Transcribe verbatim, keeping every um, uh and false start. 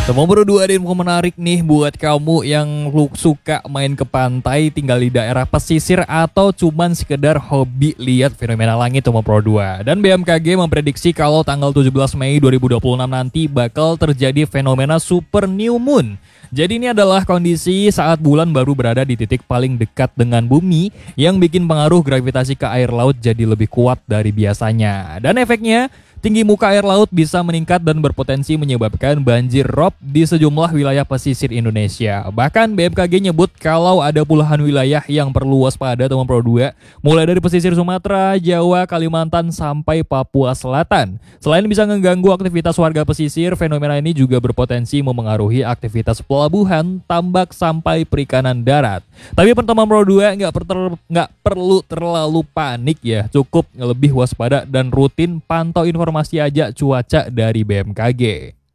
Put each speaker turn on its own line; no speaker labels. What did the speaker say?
Teman berdua ada info menarik nih buat kamu yang lu suka main ke pantai, tinggal di daerah pesisir atau cuman sekedar hobi lihat fenomena langit Teman Pro dua. Dan B M K G memprediksi kalau tanggal tujuh belas Mei dua ribu dua puluh enam nanti bakal terjadi fenomena super new moon. Jadi ini adalah kondisi saat bulan baru berada di titik paling dekat dengan bumi yang bikin pengaruh gravitasi ke air laut jadi lebih kuat dari biasanya. Dan efeknya, tinggi muka air laut bisa meningkat dan berpotensi menyebabkan banjir rob di sejumlah wilayah pesisir Indonesia. Bahkan B M K G nyebut kalau ada puluhan wilayah yang perlu waspada Teman Pro dua, mulai dari pesisir Sumatera, Jawa, Kalimantan, sampai Papua Selatan. Selain bisa mengganggu aktivitas warga pesisir, fenomena ini juga berpotensi memengaruhi aktivitas pelabuhan, tambak, sampai perikanan darat. Tapi Teman Pro dua nggak per- nggak perlu terlalu panik ya, cukup lebih waspada dan rutin pantau informasi aja cuaca dari B M K G.